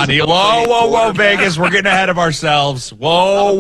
Donnie. Whoa, Vegas. We're getting ahead of ourselves. Whoa.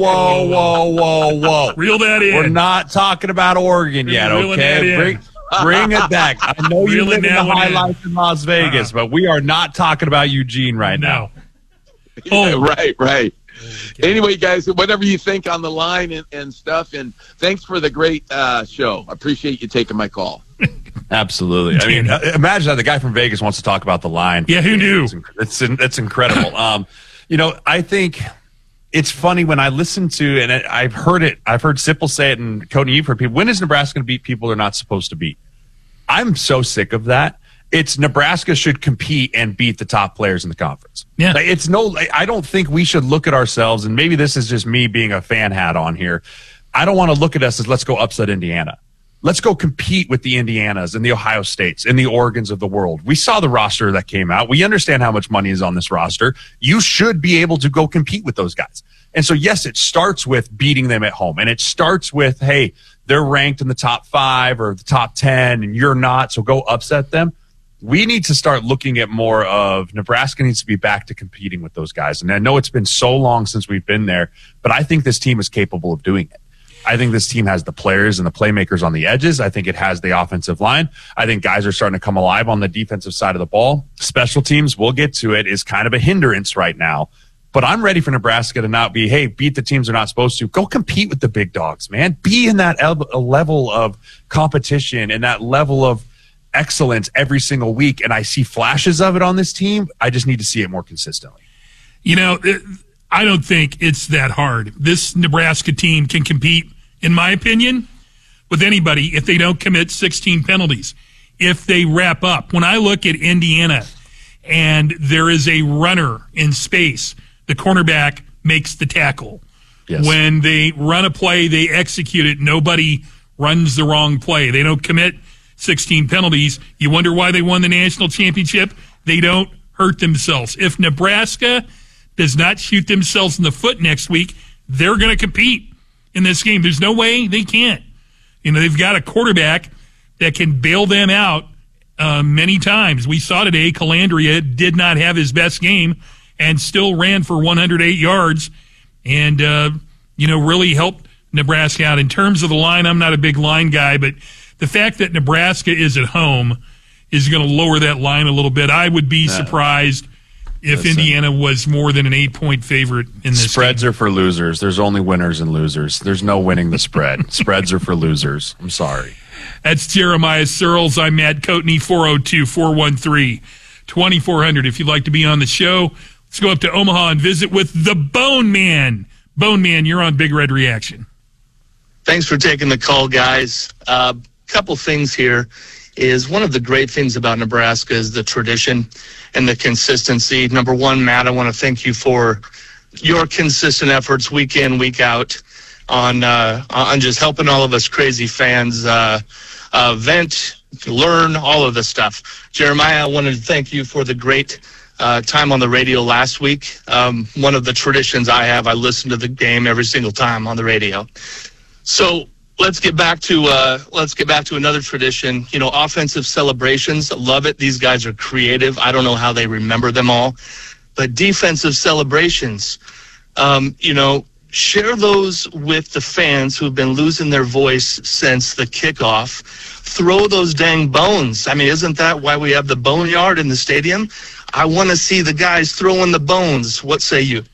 Reel that in. We're not talking about Oregon yet, okay? Bring it back. I know you live in the high life in Las Vegas, but we are not talking about Eugene right now. Yeah, right. Anyway, guys, whatever you think on the line and stuff, and thanks for the great show. I appreciate you taking my call. Absolutely. I mean, imagine that the guy from Vegas wants to talk about the line. Yeah, who knew? It's incredible. I think it's funny when I listen to, and I've heard Sipple say it, and Cody, you've heard people, when is Nebraska going to beat people they're not supposed to beat? I'm so sick of that. It's Nebraska should compete and beat the top players in the conference. Yeah. I don't think we should look at ourselves, and maybe this is just me being a fan hat on here. I don't want to look at us as let's go upset Indiana. Let's go compete with the Indianas and the Ohio States and the Oregons of the world. We saw the roster that came out. We understand how much money is on this roster. You should be able to go compete with those guys. And so, yes, it starts with beating them at home. And it starts with, hey, they're ranked in the top 5 or the top 10 and you're not, so go upset them. We need to start looking at more of Nebraska needs to be back to competing with those guys. And I know it's been so long since we've been there, but I think this team is capable of doing it. I think this team has the players and the playmakers on the edges. I think it has the offensive line. I think guys are starting to come alive on the defensive side of the ball. Special teams, we'll get to it, is kind of a hindrance right now. But I'm ready for Nebraska to not be, hey, beat the teams they're not supposed to. Go compete with the big dogs, man. Be in that level of competition and that level of excellence every single week. And I see flashes of it on this team. I just need to see it more consistently. I don't think it's that hard. This Nebraska team can compete, in my opinion, with anybody if they don't commit 16 penalties. If they wrap up. When I look at Indiana and there is a runner in space, the cornerback makes the tackle. Yes. When they run a play, they execute it. Nobody runs the wrong play. They don't commit 16 penalties. You wonder why they won the national championship? They don't hurt themselves. If Nebraska does not shoot themselves in the foot next week, they're going to compete in this game. There's no way they can't. They've got a quarterback that can bail them out many times. We saw today Calandria did not have his best game and still ran for 108 yards and, really helped Nebraska out. In terms of the line, I'm not a big line guy, but the fact that Nebraska is at home is going to lower that line a little bit. I would be surprised if Indiana was more than an 8-point favorite in this Spreads game. are for losers. There's only winners and losers. There's no winning the spread. Spreads are for losers. I'm sorry. That's Jeremiah Searles. I'm Matt Coatney, 402-413-2400. If you'd like to be on the show, let's go up to Omaha and visit with the Bone Man. Bone Man, you're on Big Red Reaction. Thanks for taking the call, guys. Couple things here is one of the great things about Nebraska is the tradition and the consistency. Number one, Matt, I want to thank you for your consistent efforts week in, week out on just helping all of us crazy fans vent, learn, all of the stuff. Jeremiah, I wanted to thank you for the great time on the radio last week. One of the traditions I have, I listen to the game every single time on the radio. So let's get back to another tradition. Offensive celebrations. Love it. These guys are creative. I don't know how they remember them all, but defensive celebrations. Share those with the fans who've been losing their voice since the kickoff. Throw those dang bones. I mean, isn't that why we have the boneyard in the stadium? I want to see the guys throwing the bones. What say you?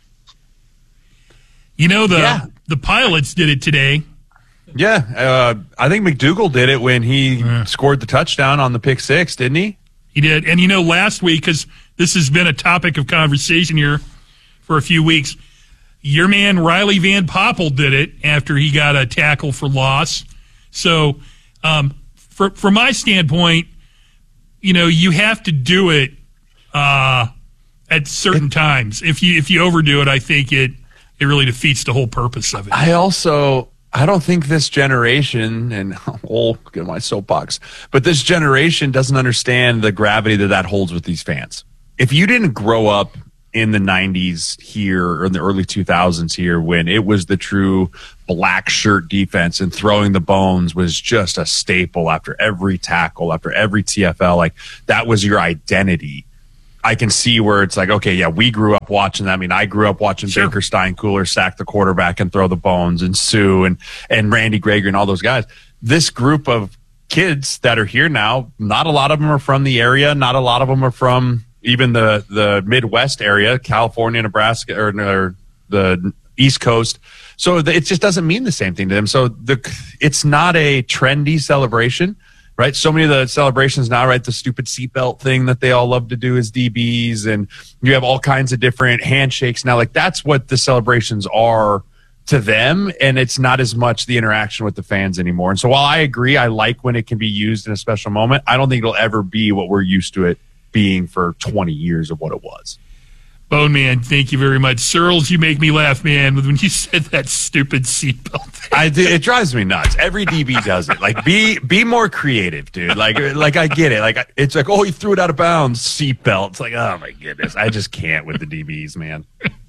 The Pilots did it today. Yeah, I think McDougal did it when he scored the touchdown on the pick six, didn't he? He did. And, last week, because this has been a topic of conversation here for a few weeks, your man Riley Van Poppel did it after he got a tackle for loss. So, from my standpoint, you have to do it at certain times. If you overdo it, I think it really defeats the whole purpose of it. I don't think this generation, and I'll get my soapbox, but this generation doesn't understand the gravity that holds with these fans. If you didn't grow up in the 90s here or in the early 2000s here when it was the true black shirt defense and throwing the bones was just a staple after every tackle, after every TFL, like that was your identity. I can see where it's like, okay, yeah, we grew up watching that. I mean, I grew up watching Baker Steinkuhler sack the quarterback and throw the bones, and Sue and Randy Gregory and all those guys. This group of kids that are here now, not a lot of them are from the area. Not a lot of them are from even the Midwest area, California, Nebraska, or the East Coast. So it just doesn't mean the same thing to them. So it's not a trendy celebration, right? So many of the celebrations now, right? The stupid seatbelt thing that they all love to do as DBs, and you have all kinds of different handshakes now. Like, that's what the celebrations are to them, and it's not as much the interaction with the fans anymore. And so while I agree, I like when it can be used in a special moment, I don't think it'll ever be what we're used to it being for 20 years of what it was. Bone Man, thank you very much. Searles, you make me laugh, man, when you said that stupid seatbelt thing. It drives me nuts. Every DB does it. Like, be more creative, dude. Like I get it. Like, it's like, oh, he threw it out of bounds, seatbelt. It's like, oh my goodness, I just can't with the DBs, man.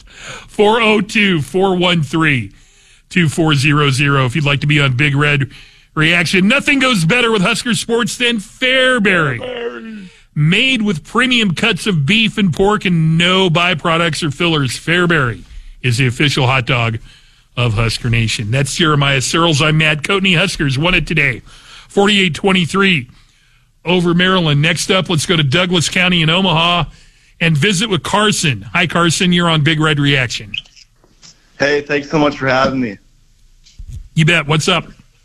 402-413-2400 if you'd like to be on Big Red Reaction. Nothing goes better with Husker Sports than Fairbury. Made with premium cuts of beef and pork and no byproducts or fillers, Fairbury is the official hot dog of Husker Nation. That's Jeremiah Searles. I'm Matt Coatney. Huskers won it today, 48-23 over Maryland. Next up, let's go to Douglas County in Omaha and visit with Carson. Hi, Carson. You're on Big Red Reaction. Hey, thanks so much for having me. You bet. What's up?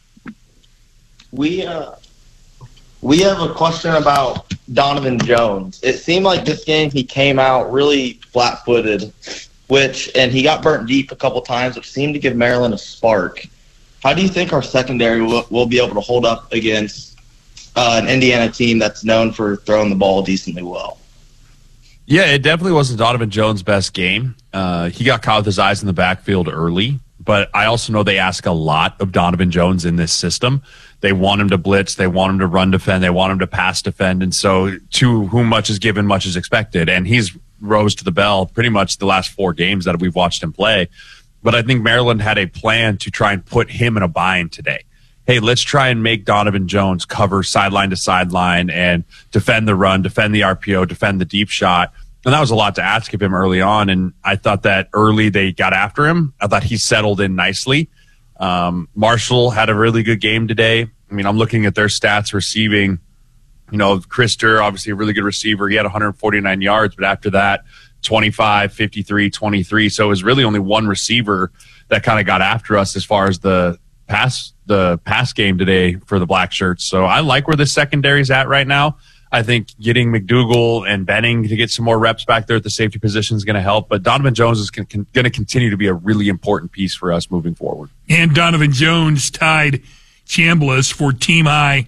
We have a question about Donovan Jones. It seemed like this game he came out really flat-footed, and he got burnt deep a couple times, which seemed to give Maryland a spark. How do you think our secondary will be able to hold up against an Indiana team that's known for throwing the ball decently well? Yeah, it definitely wasn't Donovan Jones' best game. He got caught with his eyes in the backfield early, but I also know they ask a lot of Donovan Jones in this system. They want him to blitz. They want him to run defend. They want him to pass defend. And so to whom much is given, much is expected. And he's rose to the bell pretty much the last 4 games that we've watched him play. But I think Maryland had a plan to try and put him in a bind today. Hey, let's try and make Donovan Jones cover sideline to sideline and defend the run, defend the RPO, defend the deep shot. And that was a lot to ask of him early on. And I thought that early they got after him. I thought he settled in nicely. Marshall had a really good game today. I mean, I'm looking at their stats receiving. You know, Krister, obviously a really good receiver. He had 149 yards, but after that, 25, 53, 23. So it was really only one receiver that kind of got after us as far as the pass game today for the Black Shirts. So I like where the secondary's at right now. I think getting McDougal and Benning to get some more reps back there at the safety position is going to help. But Donovan Jones is going to continue to be a really important piece for us moving forward. And Donovan Jones tied Chambliss for team high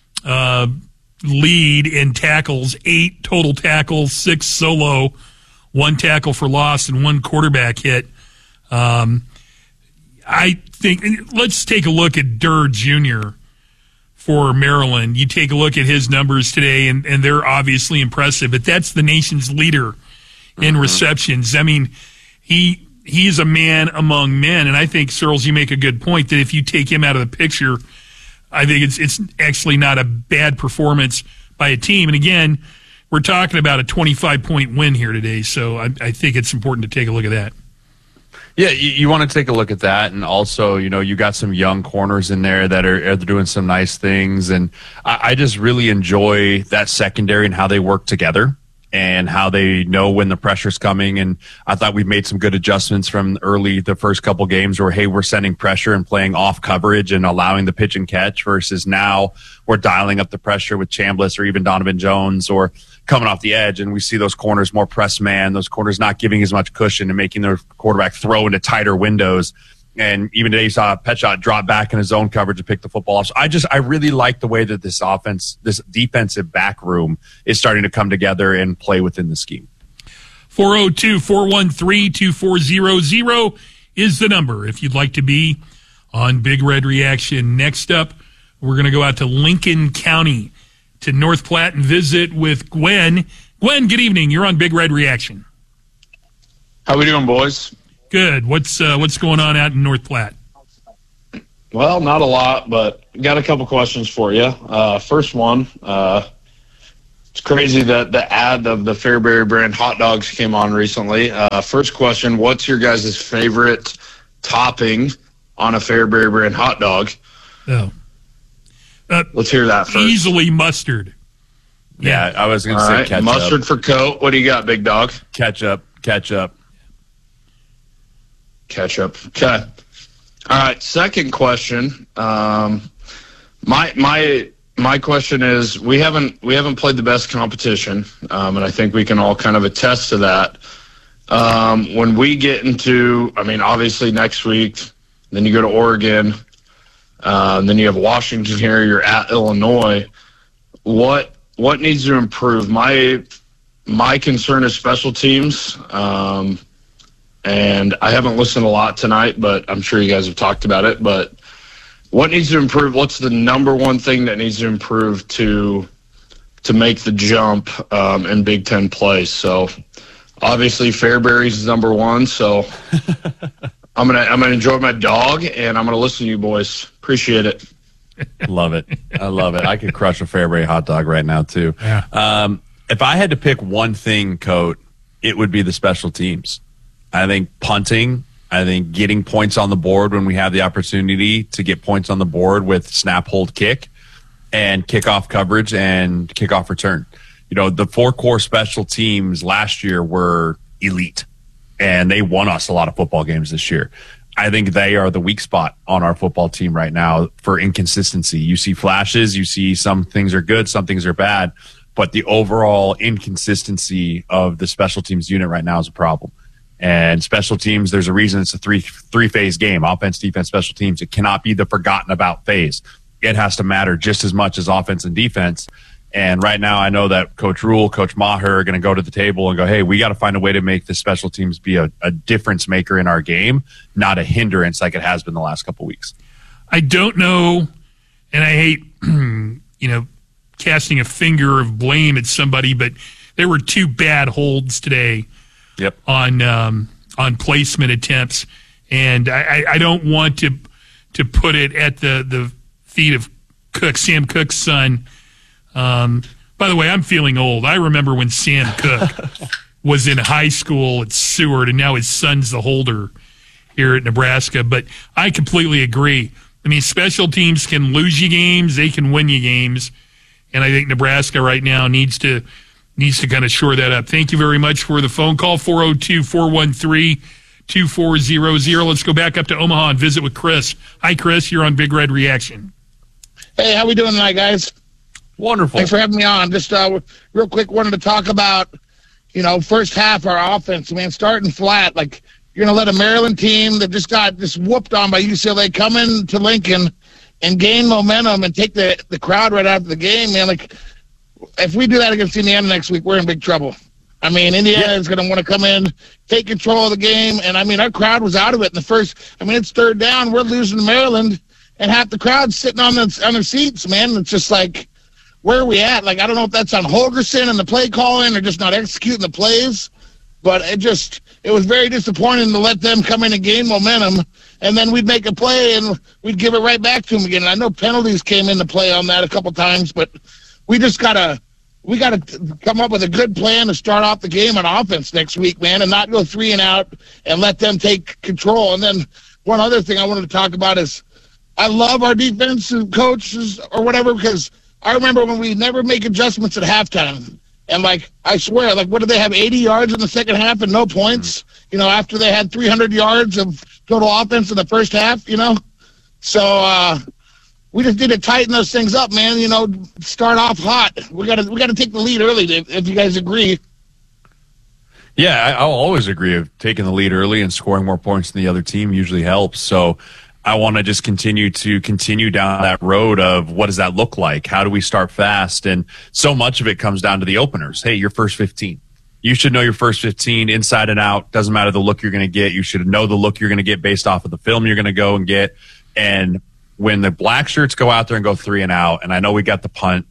lead in tackles, 8 total tackles, 6 solo, 1 tackle for loss, and 1 quarterback hit. I think let's take a look at Durr Jr. for Maryland. You take a look at his numbers today, and they're obviously impressive, but that's the nation's leader in receptions. I mean, he is a man among men, and I think, Searles, you make a good point that if you take him out of the picture, I think it's actually not a bad performance by a team. And again, we're talking about a 25-point win here today, so I think it's important to take a look at that. Yeah, you want to take a look at that, and also, you know, you got some young corners in there that are doing some nice things, and I just really enjoy that secondary and how they work together and how they know when the pressure's coming. And I thought we made some good adjustments from the first couple games where, hey, we're sending pressure and playing off coverage and allowing the pitch and catch, versus now we're dialing up the pressure with Chambliss or even Donovan Jones or coming off the edge, and we see those corners more press man, those corners not giving as much cushion and making their quarterback throw into tighter windows. And even today you saw Petshot drop back in his zone coverage to pick the football off. So I really like the way that this defensive back room is starting to come together and play within the scheme. 402-413-2400 is the number if you'd like to be on Big Red Reaction. Next up, we're going to go out to Lincoln County to North Platte and visit with Gwen. Gwen, good evening. You're on Big Red Reaction. How we doing, boys? Good. What's going on out in North Platte? Well, not a lot, but got a couple questions for you. First one, It's crazy that the ad of the Fairbury brand hot dogs came on recently. First question, what's your guys' favorite topping on a Fairbury brand hot dog? Oh. Let's hear that first. Easily mustard. Yeah, I was going to say right. ketchup. Mustard for coat. What do you got, big dog? Ketchup. Okay. All right. Second question. My question is, we haven't played the best competition, and I think we can all kind of attest to that. When we get into, obviously next week, then you go to Oregon, then you have Washington here. You're at Illinois. What needs to improve? My concern is special teams, and I haven't listened a lot tonight, but I'm sure you guys have talked about it. But what needs to improve? What's the number one thing that needs to improve to make the jump in Big Ten play? So obviously Fairbury's is number one. So I'm gonna enjoy my dog, and I'm gonna listen to you boys. Appreciate it. Love it. I love it. I could crush a Fairbury hot dog right now too. Yeah. If I had to pick one thing, Coat, it would be the special teams. I think punting. I think getting points on the board when we have the opportunity to get points on the board with snap, hold, kick, and kickoff coverage and kickoff return. The 4 core special teams last year were elite, and they won us a lot of football games this year. I think they are the weak spot on our football team right now for inconsistency. You see flashes, you see some things are good, some things are bad, but the overall inconsistency of the special teams unit right now is a problem. And special teams, there's a reason it's a three-phase game, offense, defense, special teams. It cannot be the forgotten about phase. It has to matter just as much as offense and defense. And right now I know that Coach Rule, Coach Maher are going to go to the table and go, hey, we got to find a way to make the special teams be a difference maker in our game, not a hindrance like it has been the last couple of weeks. I don't know, and I hate, casting a finger of blame at somebody, but there were 2 bad holds today. Yep. On placement attempts, and I don't want to put it at the feet of Sam Cook's son. By the way, I'm feeling old. I remember when Sam Cook was in high school at Seward, and now his son's the holder here at Nebraska. But I completely agree. Special teams can lose you games, they can win you games, and I think Nebraska right now needs to kind of shore that up. Thank you very much for the phone call, 402-413-2400. Let's go back up to Omaha and visit with Chris. Hi, Chris. You're on Big Red Reaction. Hey, how we doing tonight, guys? Wonderful. Thanks for having me on. Just real quick, wanted to talk about, first half, our offense, man, starting flat. Like, you're going to let a Maryland team that just got whooped on by UCLA come into Lincoln and gain momentum and take the crowd right after the game, man. Like, if we do that against Indiana next week, we're in big trouble. Indiana is going to want to come in, take control of the game. And, our crowd was out of it in the first. It's third down. We're losing to Maryland, and half the crowd's sitting on their seats, man. It's just like, where are we at? Like, I don't know if that's on Holgorsen and the play calling or just not executing the plays. But it was very disappointing to let them come in and gain momentum, and then we'd make a play and we'd give it right back to them again. And I know penalties came into play on that a couple times, but we gotta come up with a good plan to start off the game on offense next week, man, and not go 3 and out and let them take control. And then one other thing I wanted to talk about is I love our defensive coaches or whatever, because I remember when we never make adjustments at halftime. And, I swear, what did they have, 80 yards in the second half and no points, after they had 300 yards of total offense in the first half, So we just need to tighten those things up, man, start off hot. We gotta take the lead early, if you guys agree. Yeah, I'll always agree of taking the lead early and scoring more points than the other team usually helps. So I want to just continue down that road of what does that look like? How do we start fast? And so much of it comes down to the openers. Hey, your first 15. You should know your first 15 inside and out. Doesn't matter the look you're going to get. You should know the look you're going to get based off of the film you're going to go and get. And when the black shirts go out there and go 3 and out, and I know we got the punt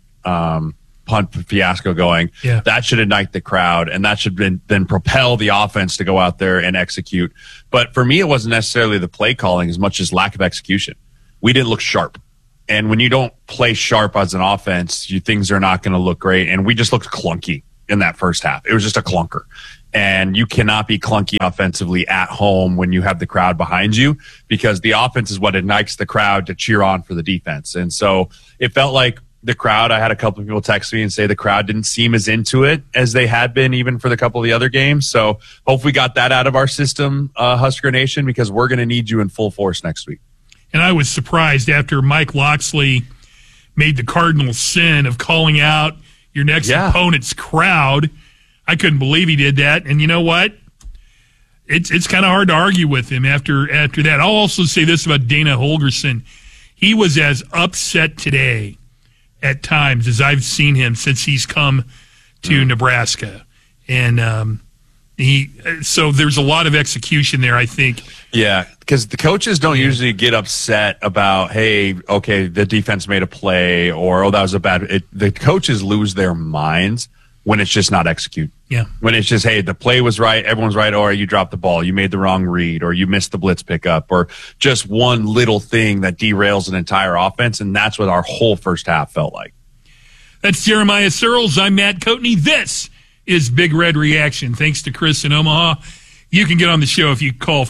fiasco going, that should ignite the crowd, and that should then propel the offense to go out there and execute. But for me, it wasn't necessarily the play calling as much as lack of execution. We didn't look sharp. And when you don't play sharp as an offense, things are not going to look great. And we just looked clunky in that first half. It was just a clunker. And you cannot be clunky offensively at home when you have the crowd behind you, because the offense is what ignites the crowd to cheer on for the defense. And so it felt like the crowd, I had a couple of people text me and say the crowd didn't seem as into it as they had been even for the couple of the other games. So hopefully we got that out of our system, Husker Nation, because we're going to need you in full force next week. And I was surprised after Mike Locksley made the cardinal sin of calling out your next opponent's crowd. I couldn't believe he did that. And you know what? It's kind of hard to argue with him after that. I'll also say this about Dana Holgorsen. He was as upset today at times as I've seen him since he's come to Nebraska. And so there's a lot of execution there, I think. Yeah, because the coaches don't usually get upset about, hey, okay, the defense made a play, or, oh, that was a bad. The coaches lose their minds when it's just not execute. Yeah. When it's just, hey, the play was right, everyone's right, or you dropped the ball, you made the wrong read, or you missed the blitz pickup, or just one little thing that derails an entire offense, and that's what our whole first half felt like. That's Jeremiah Searles. I'm Matt Coatney. This is Big Red Reaction. Thanks to Chris in Omaha. You can get on the show if you call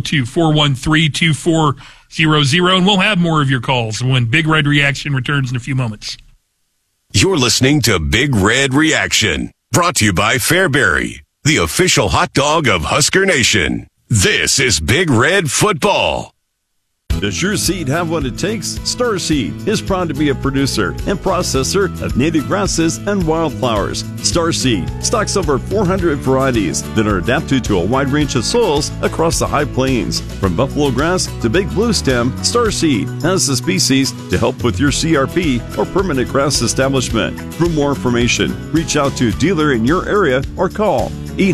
402-413-2400, and we'll have more of your calls when Big Red Reaction returns in a few moments. You're listening to Big Red Reaction, brought to you by Fairbury, the official hot dog of Husker Nation. This is Big Red Football. Does your seed have what it takes? Starseed is proud to be a producer and processor of native grasses and wildflowers. Starseed stocks over 400 varieties that are adapted to a wide range of soils across the high plains. From buffalo grass to big blue stem, Starseed has the species to help with your CRP or permanent grass establishment. For more information, reach out to a dealer in your area or call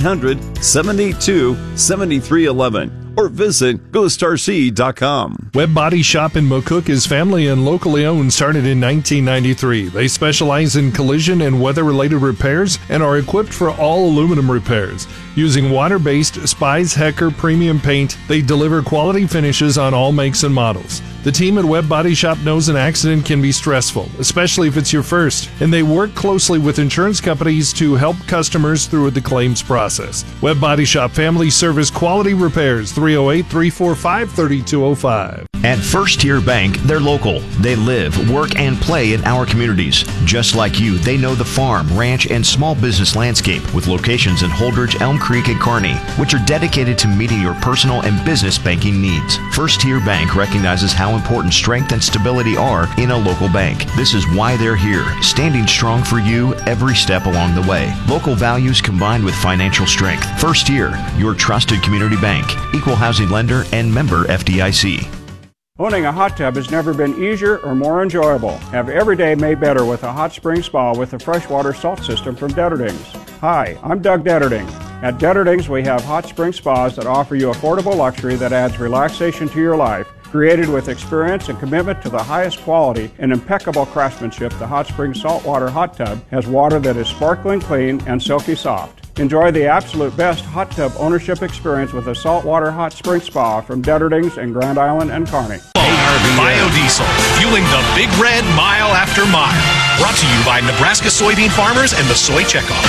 800-782-7311. or visit GoStarSeed.com. Webb Body Shop in McCook is family and locally owned, started in 1993. They specialize in collision and weather-related repairs and are equipped for all aluminum repairs. Using water-based Spies Hecker premium paint, they deliver quality finishes on all makes and models. The team at Webb Body Shop knows an accident can be stressful, especially if it's your first, and they work closely with insurance companies to help customers through the claims process. Webb Body Shop Family Service Quality Repairs, 308-345-3205. At First Tier Bank, they're local. They live, work, and play in our communities. Just like you, they know the farm, ranch, and small business landscape with locations in Holdridge, Elm Creek, and Kearney, which are dedicated to meeting your personal and business banking needs. First Tier Bank recognizes how important strength and stability are in a local bank. This is why they're here, standing strong for you every step along the way. Local values combined with financial strength. First Tier, your trusted community bank, equal housing lender, and member FDIC. Owning a hot tub has never been easier or more enjoyable. Have every day made better with a hot spring spa with a freshwater salt system from Detterdings. Hi, I'm Doug Detterding. At Detterdings, we have hot spring spas that offer you affordable luxury that adds relaxation to your life. Created with experience and commitment to the highest quality and impeccable craftsmanship, the Hot Spring Saltwater Hot Tub has water that is sparkling clean and silky soft. Enjoy the absolute best hot tub ownership experience with a saltwater hot spring spa from Detterdings in Grand Island and Kearney. Biodiesel, fueling the Big Red mile after mile. Brought to you by Nebraska soybean farmers and the Soy Checkoff.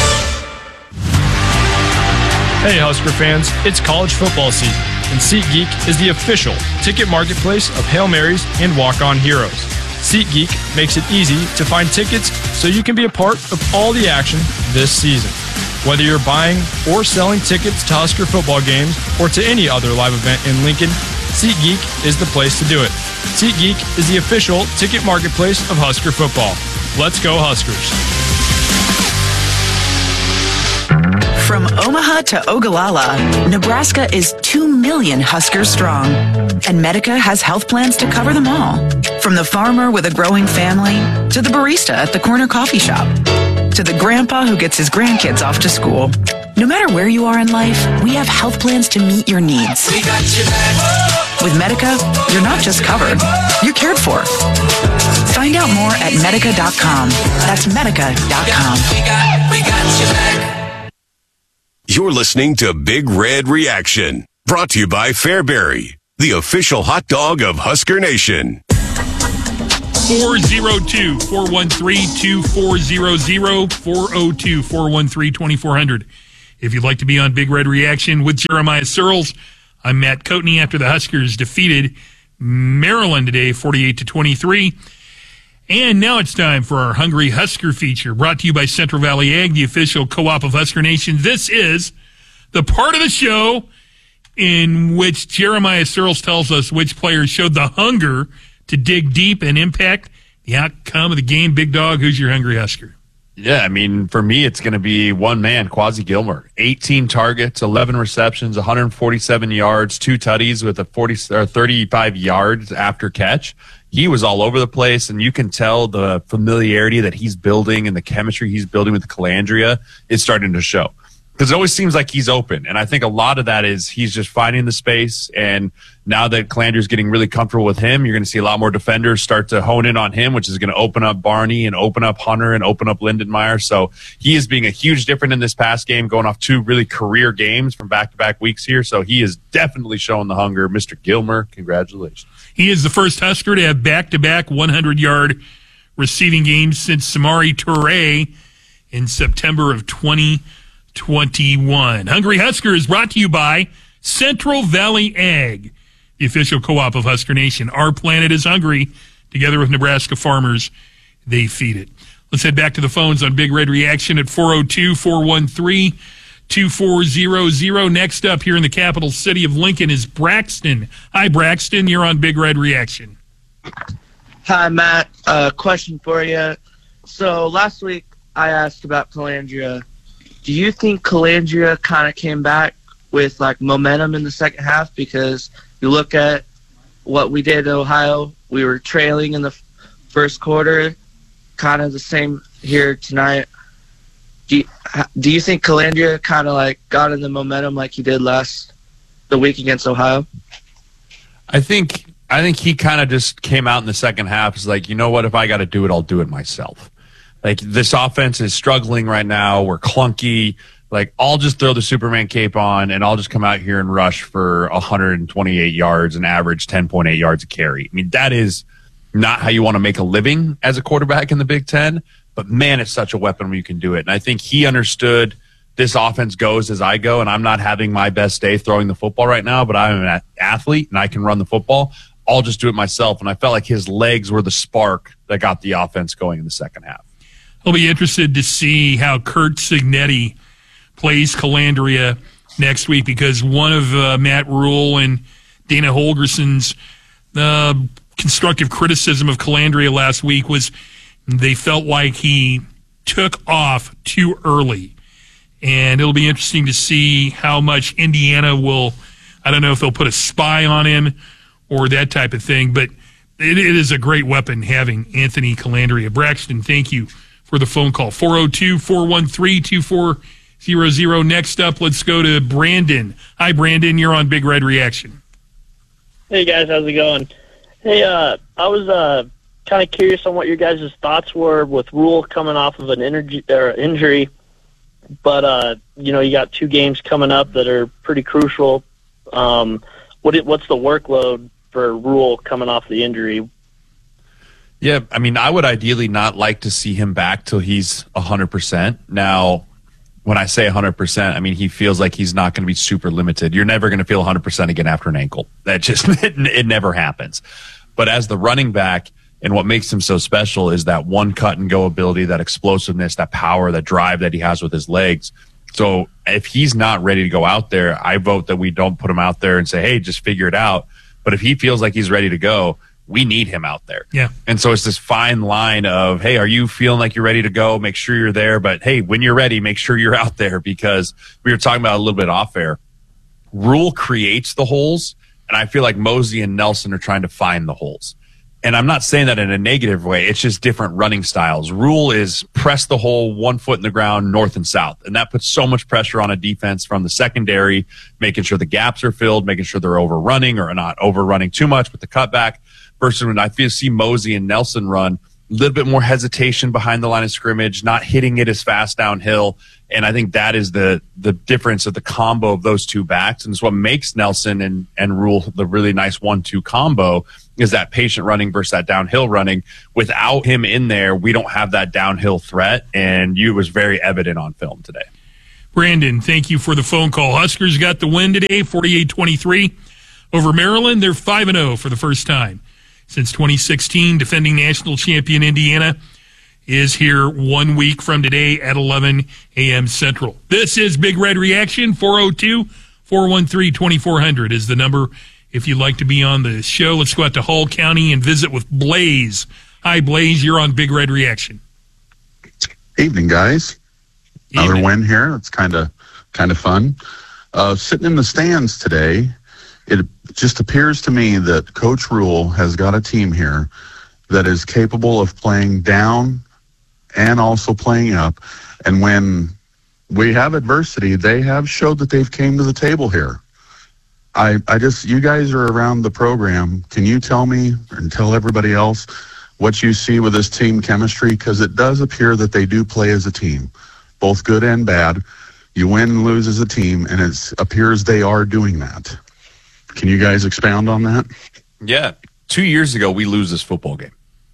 Hey Husker fans, it's college football season, and SeatGeek is the official ticket marketplace of Hail Marys and walk-on heroes. SeatGeek makes it easy to find tickets so you can be a part of all the action this season. Whether you're buying or selling tickets to Husker football games or to any other live event in Lincoln, SeatGeek is the place to do it. SeatGeek is the official ticket marketplace of Husker football. Let's go Huskers. From Omaha to Ogallala, Nebraska is 2 million Huskers strong. And Medica has health plans to cover them all. From the farmer with a growing family, to the barista at the corner coffee shop, to the grandpa who gets his grandkids off to school. No matter where you are in life, we have health plans to meet your needs. We got your back. With Medica, you're not just covered, you're cared for. Find out more at Medica.com. That's Medica.com. We got your back. You're listening to Big Red Reaction, brought to you by Fairbury, the official hot dog of Husker Nation. 402 413 2400 402 413 2400. If you'd like to be on Big Red Reaction with Jeremiah Searles, I'm Matt Coatney after the Huskers defeated Maryland today 48-23. And now it's time for our Hungry Husker feature, brought to you by Central Valley Ag, the official co-op of Husker Nation. This is the part of the show in which Jeremiah Searles tells us which players showed the hunger to dig deep and impact the outcome of the game. Big Dog, who's your Hungry Husker? Yeah, I mean, for me, it's going to be one man, Quasi Gilmer. 18 targets, 11 receptions, 147 yards, 2 tutties with a 35 yards after catch. He was all over the place, and you can tell the familiarity that he's building and the chemistry he's building with Calandria is starting to show. Because it always seems like he's open, and I think a lot of that is he's just finding the space, and now that Calandria's getting really comfortable with him, you're going to see a lot more defenders start to hone in on him, which is going to open up Barney and open up Hunter and open up Lindenmeyer. So he is being a huge difference in this past game, going off 2 really career games from back-to-back weeks here. So he is definitely showing the hunger. Mr. Gilmer, congratulations. He is the first Husker to have back-to-back 100-yard receiving games since Samari Toure in September of 2021. Hungry Husker is brought to you by Central Valley Ag, the official co-op of Husker Nation. Our planet is hungry. Together with Nebraska farmers, they feed it. Let's head back to the phones on Big Red Reaction at 402-413-2400. Next up here in the capital city of Lincoln is Braxton. Hi, Braxton. You're on Big Red Reaction. Hi, Matt. Question for you. So last week I asked about Calandria. Do you think Calandria kind of came back with like momentum in the second half? Because you look at what we did at Ohio, we were trailing in the first quarter, kind of the same here tonight. Do you think Calandria kind of like got in the momentum like he did the week against Ohio? I think he kind of just came out in the second half. It's like, you know what? If I got to do it, I'll do it myself. Like, this offense is struggling right now. We're clunky. Like, I'll just throw the Superman cape on, and I'll just come out here and rush for 128 yards and average 10.8 yards a carry. I mean, that is not how you want to make a living as a quarterback in the Big Ten. But, man, it's such a weapon when you can do it. And I think he understood this offense goes as I go, and I'm not having my best day throwing the football right now, but I'm an athlete, and I can run the football. I'll just do it myself. And I felt like his legs were the spark that got the offense going in the second half. I'll be interested to see how Kurt Cignetti plays Calandria next week, because one of Matt Rule and Dana Holgerson's constructive criticism of Calandria last week was they felt like he took off too early. And it'll be interesting to see how much Indiana will, I don't know if they'll put a spy on him or that type of thing, but it is a great weapon having Anthony Calandria. Braxton, thank you for the phone call. 402-413-2400. Next up, let's go to Brandon. Hi, Brandon. You're on Big Red Reaction. Hey, guys. How's it going? Hey, I was kind of curious on what your guys' thoughts were with Rule coming off of an injury. But, you got 2 games coming up that are pretty crucial. What's the workload for Rule coming off the injury? Yeah, I mean, I would ideally not like to see him back till he's 100%. Now, when I say 100%, I mean he feels like he's not going to be super limited. You're never going to feel 100% again after an ankle. That just it never happens. But as the running back, and what makes him so special is that one cut and go ability, that explosiveness, that power, that drive that he has with his legs. So if he's not ready to go out there, I vote that we don't put him out there and say, hey, just figure it out. But if he feels like he's ready to go, we need him out there. Yeah. And so it's this fine line of, hey, are you feeling like you're ready to go? Make sure you're there. But, hey, when you're ready, make sure you're out there, because we were talking about a little bit off air. Rule creates the holes, and I feel like Mosey and Nelson are trying to find the holes. And I'm not saying that in a negative way. It's just different running styles. Rule is press the hole 1 foot in the ground, north and south. And that puts so much pressure on a defense from the secondary, making sure the gaps are filled, making sure they're overrunning or not overrunning too much with the cutback. Versus when I see Mosey and Nelson run, little bit more hesitation behind the line of scrimmage, not hitting it as fast downhill. And I think that is the difference of the combo of those two backs. And it's what makes Nelson and Rule the really nice 1-2 combo is that patient running versus that downhill running. Without him in there, we don't have that downhill threat. And it was very evident on film today. Brandon, thank you for the phone call. Huskers got the win today, 48-23 over Maryland. They're 5-0 for the first time since 2016. Defending national champion Indiana is here 1 week from today at 11 a.m. Central. This is Big Red Reaction. 402-413-2400 is the number if you'd like to be on the show. Let's go out to Hall County and visit with Blaze. Hi, Blaze. You're on Big Red Reaction. Evening, guys. Another win here. It's kind of fun. Sitting in the stands today, it just appears to me that Coach Rule has got a team here that is capable of playing down and also playing up. And when we have adversity, they have showed that they've came to the table here. You guys are around the program. Can you tell me and tell everybody else what you see with this team chemistry? Because it does appear that they do play as a team, both good and bad. You win and lose as a team, and it appears they are doing that. Can you guys expound on that? Yeah. 2 years ago, we lose this football game.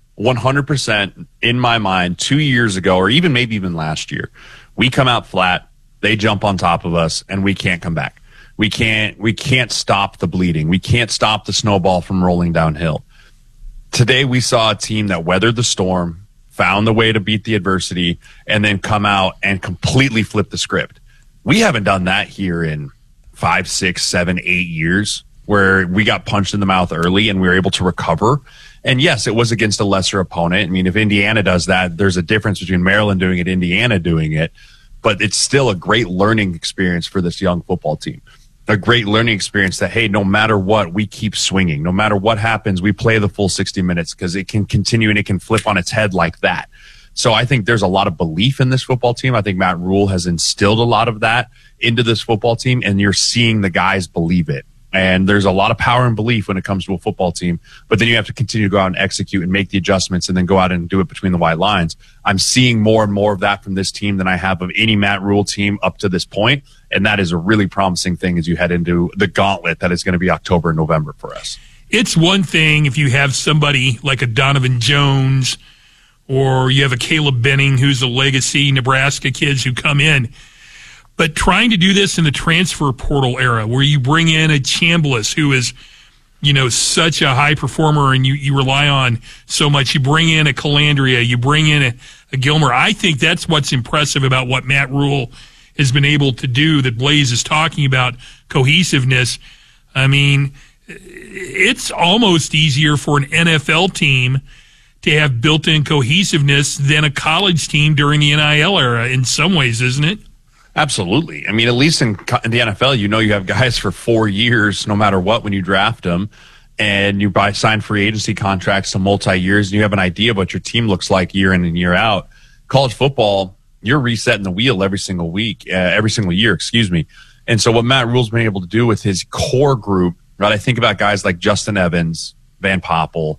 100% in my mind, 2 years ago, or maybe even last year, we come out flat, they jump on top of us, and we can't come back. We can't stop the bleeding. We can't stop the snowball from rolling downhill. Today, we saw a team that weathered the storm, found the way to beat the adversity, and then come out and completely flip the script. We haven't done that here in 5, 6, 7, 8 years, where we got punched in the mouth early and we were able to recover. And yes, it was against a lesser opponent. I mean, if Indiana does that, there's a difference between Maryland doing it, Indiana doing it, but it's still a great learning experience for this young football team. A great learning experience that, hey, no matter what, we keep swinging. No matter what happens, we play the full 60 minutes because it can continue and it can flip on its head like that. So I think there's a lot of belief in this football team. I think Matt Rule has instilled a lot of that into this football team, and you're seeing the guys believe it. And there's a lot of power and belief when it comes to a football team, but then you have to continue to go out and execute and make the adjustments and then go out and do it between the white lines. I'm seeing more and more of that from this team than I have of any Matt Rule team up to this point, and that is a really promising thing as you head into the gauntlet that is going to be October and November for us. It's one thing if you have somebody like a Donovan Jones or you have a Caleb Benning who's a legacy Nebraska kids who come in. But trying to do this in the transfer portal era where you bring in a Chambliss who is, such a high performer and you rely on so much. You bring in a Calandria, you bring in a Gilmer. I think that's what's impressive about what Matt Rule has been able to do that Blaze is talking about, cohesiveness. I mean, it's almost easier for an NFL team to have built-in cohesiveness than a college team during the NIL era in some ways, isn't it? Absolutely. I mean, at least in the NFL, you have guys for 4 years, no matter what, when you draft them, and you sign free agency contracts to multi-years, and you have an idea of what your team looks like year in and year out. College football, you're resetting the wheel every single year, And so what Matt Rule's been able to do with his core group, right? I think about guys like Justin Evans, Van Poppel,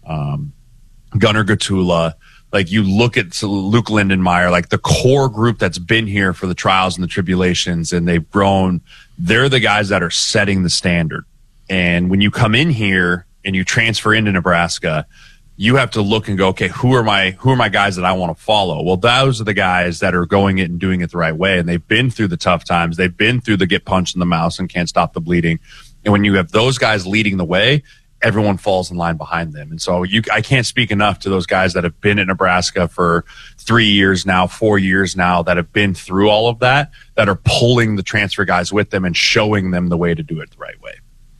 Gunnar Gatula. Like you look at Luke Lindenmeyer, like the core group that's been here for the trials and the tribulations, and they've grown. They're the guys that are setting the standard. And when you come in here and you transfer into Nebraska, you have to look and go, okay, who are my guys that I want to follow? Well, those are the guys that are going it and doing it the right way. And they've been through the tough times. They've been through the get punched in the mouth and can't stop the bleeding. And when you have those guys leading the way, everyone falls in line behind them. And so I can't speak enough to those guys that have been at Nebraska for 3 years now, 4 years now, that have been through all of that are pulling the transfer guys with them and showing them the way to do it the right way.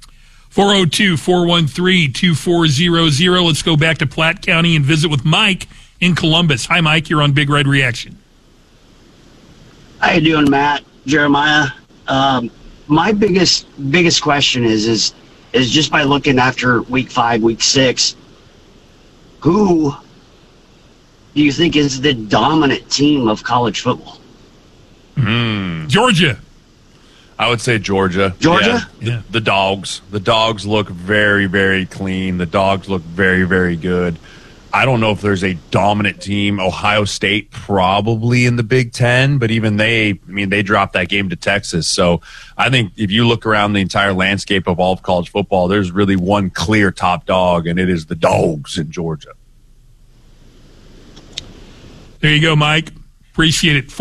402-413-2400. Let's go back to Platte County and visit with Mike in Columbus. Hi, Mike. You're on Big Red Reaction. How you doing, Matt? Jeremiah? My biggest question is just by looking after week 5, week 6, who do you think is the dominant team of college football? Georgia. I would say Georgia. Georgia? Yeah. The Dogs. The Dogs look very, very clean. The Dogs look very, very good. I don't know if there's a dominant team. Ohio State probably in the Big Ten, but even they dropped that game to Texas. So I think if you look around the entire landscape of all of college football, there's really one clear top dog, and it is the Dogs in Georgia. There you go, Mike. Appreciate it.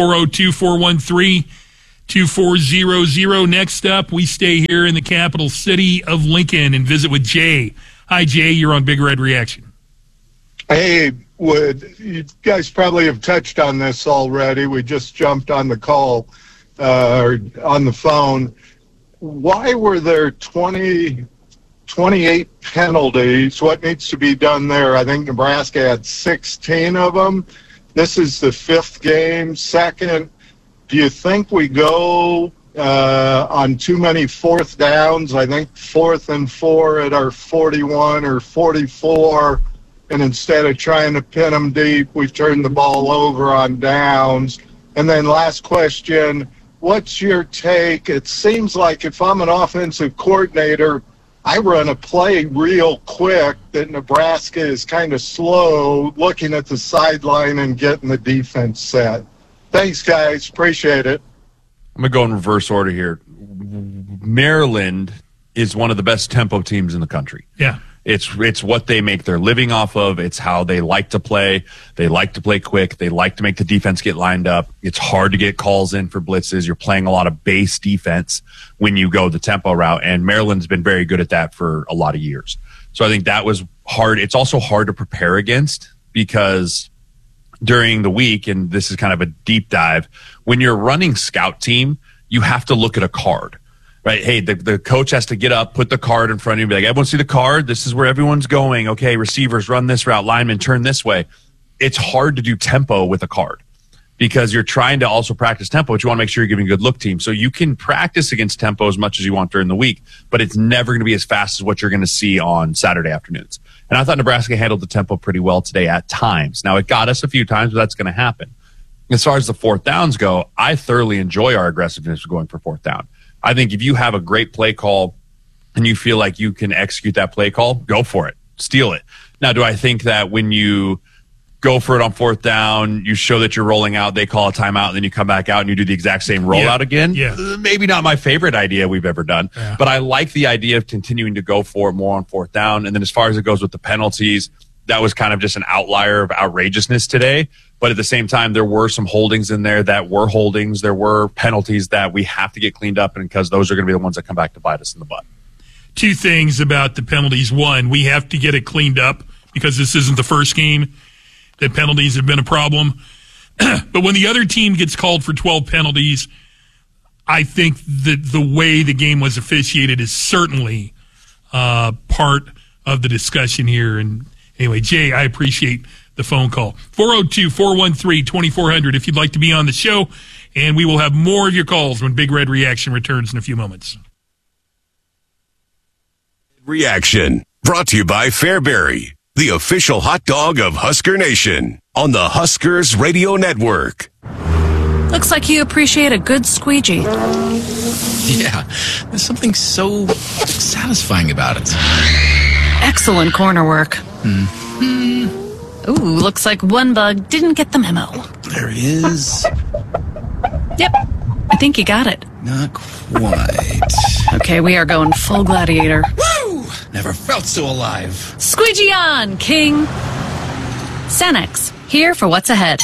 402-413-2400. Next up, we stay here in the capital city of Lincoln and visit with Jay. Hi, Jay. You're on Big Red Reaction. Hey, you guys probably have touched on this already. We just jumped on the call, or on the phone. Why were there 28 penalties? What needs to be done there? I think Nebraska had 16 of them. This is the 5th game. Second, do you think we go on too many 4th downs? I think 4th and 4 at our 41 or 44. And instead of trying to pin them deep, we turned the ball over on downs. And then last question, what's your take? It seems like if I'm an offensive coordinator, I run a play real quick that Nebraska is kind of slow looking at the sideline and getting the defense set. Thanks, guys. Appreciate it. I'm going to go in reverse order here. Maryland is one of the best tempo teams in the country. Yeah. It's what they make their living off of. It's how they like to play. They like to play quick. They like to make the defense get lined up. It's hard to get calls in for blitzes. You're playing a lot of base defense when you go the tempo route, and Maryland's been very good at that for a lot of years. So I think that was hard. It's also hard to prepare against because during the week, and this is kind of a deep dive, when you're running scout team, you have to look at a card. Right. Hey, the coach has to get up, put the card in front of you, be like, everyone see the card? This is where everyone's going. Okay, receivers run this route, linemen turn this way. It's hard to do tempo with a card because you're trying to also practice tempo, but you want to make sure you're giving a good look team. So you can practice against tempo as much as you want during the week, but it's never going to be as fast as what you're going to see on Saturday afternoons. And I thought Nebraska handled the tempo pretty well today at times. Now, it got us a few times, but that's going to happen. As far as the 4th downs go, I thoroughly enjoy our aggressiveness going for 4th down. I think if you have a great play call and you feel like you can execute that play call, go for it. Steal it. Now, do I think that when you go for it on 4th down, you show that you're rolling out, they call a timeout, and then you come back out and you do the exact same rollout again? Yeah. Maybe not my favorite idea we've ever done, but I like the idea of continuing to go for it more on 4th down. And then as far as it goes with the penalties, that was kind of just an outlier of outrageousness today. But at the same time, there were some holdings in there that were holdings. There were penalties that we have to get cleaned up, and because those are going to be the ones that come back to bite us in the butt. 2 things about the penalties. One, we have to get it cleaned up because this isn't the first game that penalties have been a problem. But when the other team gets called for 12 penalties, I think that the way the game was officiated is certainly part of the discussion here. And anyway, Jay, I appreciate the phone call. 402-413-2400 if you'd like to be on the show, and we will have more of your calls when Big Red Reaction returns in a few moments. Reaction, brought to you by Fairberry, the official hot dog of Husker Nation, on the Huskers Radio Network. Looks like you appreciate a good squeegee. Yeah, there's something so satisfying about it. Excellent corner work. Ooh, looks like one bug didn't get the memo. There he is. Yep, I think you got it. Not quite. Okay, we are going full gladiator. Woo! Never felt so alive. Squeegee on, King. Cenex, here for what's ahead.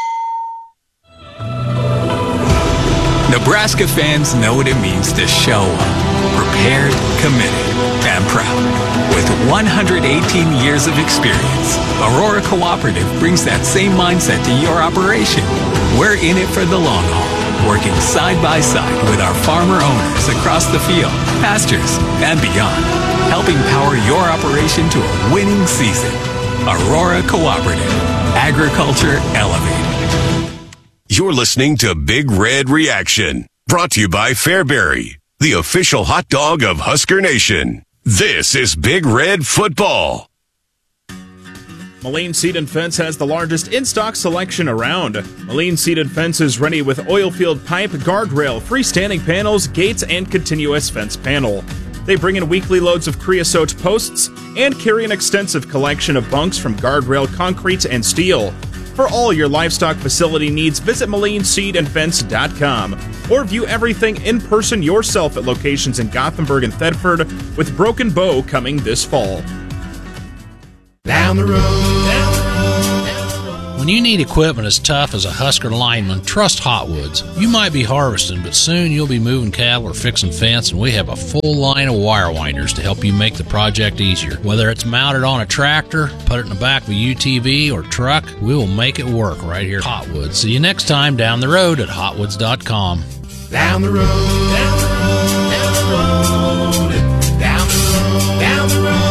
Nebraska fans know what it means to show up, prepared, committed, and proud. With 118 years of experience, Aurora Cooperative brings that same mindset to your operation. We're in it for the long haul, working side by side with our farmer owners across the field, pastures, and beyond, helping power your operation to a winning season. Aurora Cooperative, agriculture elevated. You're listening to Big Red Reaction, brought to you by Fairberry, the official hot dog of Husker Nation. This is Big Red Football. Moline Seed and Fence has the largest in-stock selection around. Moline Seed and Fence is ready with oil field pipe, guardrail, freestanding panels, gates, and continuous fence panel. They bring in weekly loads of creosote posts and carry an extensive collection of bunks from guardrail, concrete, and steel. For all your livestock facility needs, visit MolineSeed&Fence.com or view everything in person yourself at locations in Gothenburg and Thedford, with Broken Bow coming this fall. Down the road. When you need equipment as tough as a Husker lineman, trust Hotwoods. You might be harvesting, but soon you'll be moving cattle or fixing fence, and we have a full line of wire winders to help you make the project easier. Whether it's mounted on a tractor, put it in the back of a UTV, or truck, we will make it work right here at Hotwoods. See you next time down the road at hotwoods.com. Down the road, down the road, down the road, down the road, down the road.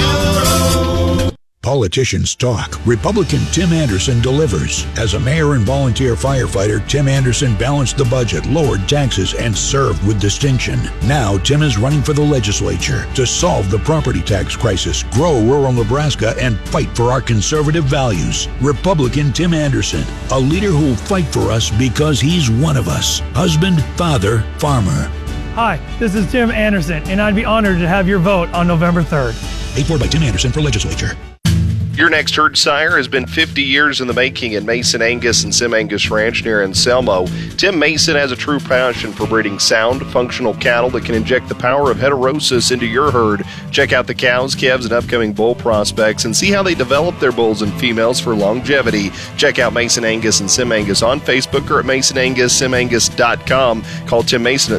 Politicians talk. Republican Tim Anderson delivers. As a mayor and volunteer firefighter, Tim Anderson balanced the budget, lowered taxes, and served with distinction. Now, Tim is running for the legislature to solve the property tax crisis, grow rural Nebraska, and fight for our conservative values. Republican Tim Anderson, a leader who will fight for us because he's one of us. Husband, father, farmer. Hi, this is Tim Anderson, and I'd be honored to have your vote on November 3rd. Paid for by Tim Anderson for legislature. Your next herd sire has been 50 years in the making in Mason Angus and Sim Angus Ranch near Anselmo. Tim Mason has a true passion for breeding sound, functional cattle that can inject the power of heterosis into your herd. Check out the cows, calves, and upcoming bull prospects and see how they develop their bulls and females for longevity. Check out Mason Angus and Sim Angus on Facebook or at masonangussimangus.com. Call Tim Mason at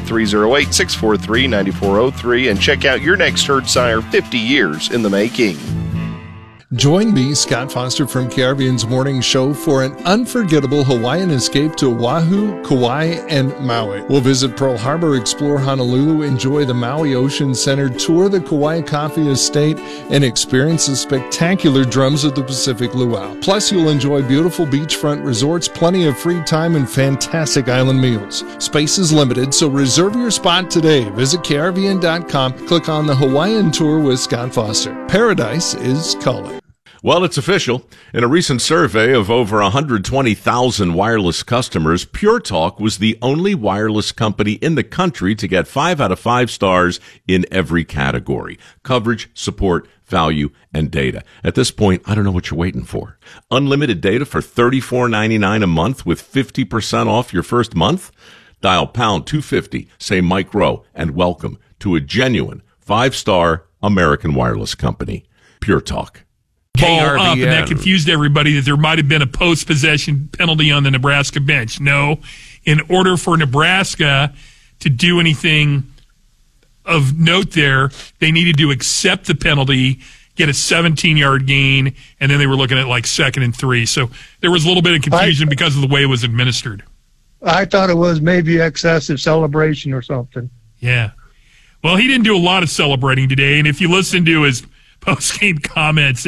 308-643-9403 and check out your next herd sire, 50 years in the making. Join me, Scott Foster from Caribbean's Morning Show, for an unforgettable Hawaiian escape to Oahu, Kauai, and Maui. We'll visit Pearl Harbor, explore Honolulu, enjoy the Maui Ocean Center, tour the Kauai Coffee Estate, and experience the spectacular Drums of the Pacific Luau. Plus, you'll enjoy beautiful beachfront resorts, plenty of free time, and fantastic island meals. Space is limited, so reserve your spot today. Visit Caribbean.com, click on the Hawaiian Tour with Scott Foster. Paradise is calling. Well, it's official. In a recent survey of over 120,000 wireless customers, Pure Talk was the only wireless company in the country to get 5 out of 5 stars in every category: coverage, support, value, and data. At this point, I don't know what you're waiting for. Unlimited data for $34.99 a month with 50% off your first month? Dial pound 250, say Mike Rowe, and welcome to a genuine 5-star American wireless company. Pure Talk. Ball up, and that confused everybody that there might have been a post-possession penalty on the Nebraska bench. No, in order for Nebraska to do anything of note there, they needed to accept the penalty, get a 17-yard gain, and then they were looking at like 2nd and 3. So there was a little bit of confusion because of the way it was administered. I thought it was maybe excessive celebration or something. Yeah. Well, he didn't do a lot of celebrating today, and if you listen to his post-game comments,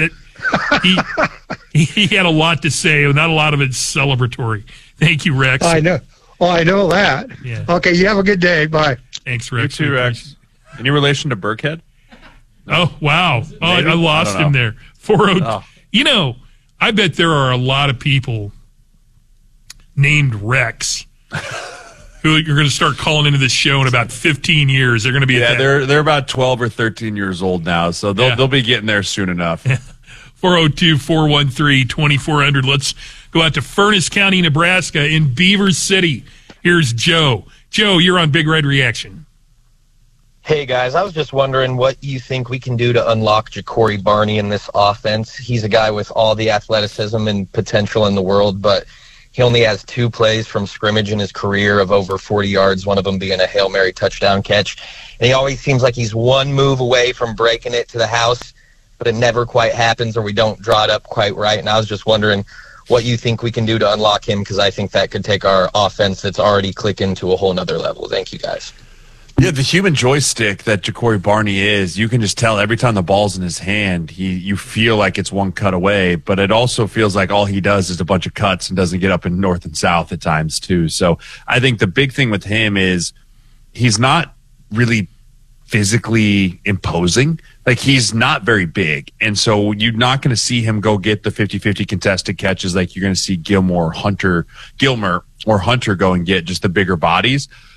he had a lot to say, not a lot of it's celebratory. Thank you, Rex. I know. Oh, I know that. Yeah. Okay, you have a good day. Bye. Thanks, Rex. You too, Rex. Any relation to Burkhead? Oh, wow. Oh, I lost him there. 402. Oh. You know, I bet there are a lot of people named Rex who you're going to start calling into this show in about 15 years. They're going to be they're about 12 or 13 years old now, so they'll be getting there soon enough. 402-413-2400. Let's go out to Furnace County, Nebraska in Beaver City. Here's Joe. Joe, you're on Big Red Reaction. Hey, guys, I was just wondering what you think we can do to unlock Ja'Cory Barney in this offense. He's a guy with all the athleticism and potential in the world, but he only has 2 plays from scrimmage in his career of over 40 yards, one of them being a Hail Mary touchdown catch. And he always seems like he's one move away from breaking it to the house, but it never quite happens or we don't draw it up quite right. And I was just wondering what you think we can do to unlock him, because I think that could take our offense that's already clicking to a whole nother level. Thank you, guys. Yeah, the human joystick that Ja'Cory Barney is, you can just tell every time the ball's in his hand, you feel like it's one cut away, but it also feels like all he does is a bunch of cuts and doesn't get up in north and south at times too. So I think the big thing with him is he's not really physically imposing. Like, he's not very big, and so you're not going to see him go get the 50-50 contested catches like you're going to see Gilmer or Hunter go and get, just the bigger bodies.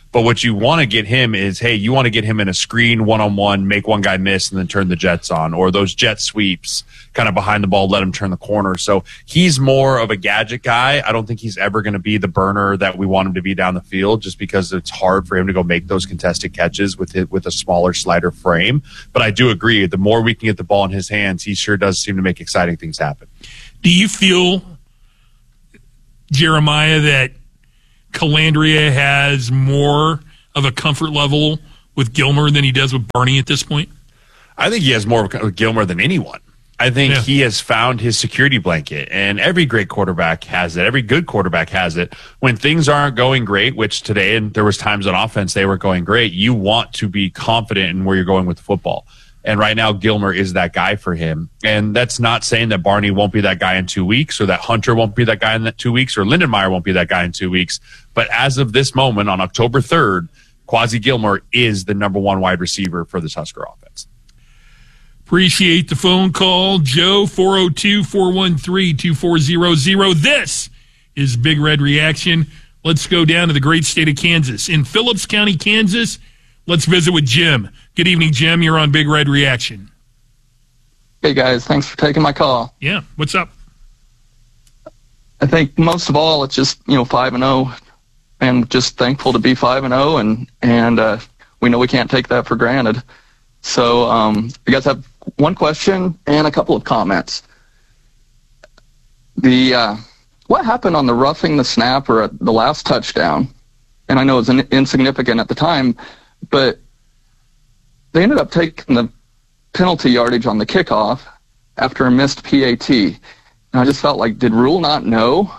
But what you want to get him is, hey, you want to get him in a screen one-on-one, make one guy miss, and then turn the jets on, or those jet sweeps kind of behind the ball, let him turn the corner. So he's more of a gadget guy. I don't think he's ever going to be the burner that we want him to be down the field, just because it's hard for him to go make those contested catches with a smaller slider frame. But I do agree, the more we can get the ball in his hands, he sure does seem to make exciting things happen. Do you feel, Jeremiah, that Calandria has more of a comfort level with Gilmer than he does with Barney at this point? I think he has more with Gilmer than anyone. I think he has found his security blanket, and every great quarterback has it. Every good quarterback has it. When things aren't going great, which today, and there was times on offense they were going great, you want to be confident in where you're going with the football. And right now, Gilmer is that guy for him. And that's not saying that Barney won't be that guy in 2 weeks, or that Hunter won't be that guy in 2 weeks, or Lindenmeyer won't be that guy in 2 weeks. But as of this moment, on October 3rd, Quasi Gilmer is the number one wide receiver for this Husker offense. Appreciate the phone call. Joe, 402-413-2400. This is Big Red Reaction. Let's go down to the great state of Kansas. In Phillips County, Kansas, let's visit with Jim. Good evening, Jim. You're on Big Red Reaction. Hey, guys. Thanks for taking my call. Yeah. What's up? I think most of all, it's just, 5-0, and just thankful to be 5-0, and we know we can't take that for granted. So I guess I have one question and a couple of comments. What happened on the roughing the snapper at the last touchdown? And I know it was insignificant at the time, but they ended up taking the penalty yardage on the kickoff after a missed PAT. And I just felt like, did Rule not know,